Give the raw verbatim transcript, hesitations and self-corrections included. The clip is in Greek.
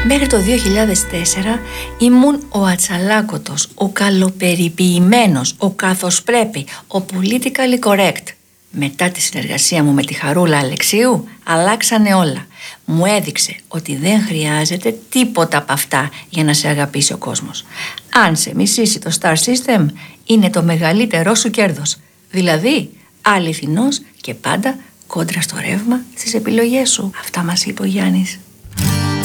Μέχρι το δύο χιλιάδες τέσσερα ήμουν ο ατσαλάκωτος, ο καλοπεριποιημένος, ο καθώς πρέπει, ο politically correct. Μετά τη συνεργασία μου με τη Χαρούλα Αλεξίου, αλλάξανε όλα. Μου έδειξε ότι δεν χρειάζεται τίποτα από αυτά για να σε αγαπήσει ο κόσμος. Αν σε μισήσει το Star System, είναι το μεγαλύτερό σου κέρδος. Δηλαδή, αληθινός και πάντα κόντρα στο ρεύμα στις επιλογές σου. Αυτά μας είπε ο Γιάννης.